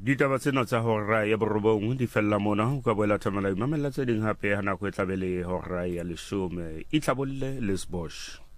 Ditaba tsena tsa hora ya borobong di fella mona ho ka boela thamala mamela tse ding hape ha nako e tlabele hora ya 10 e tlabolle Lesbosch.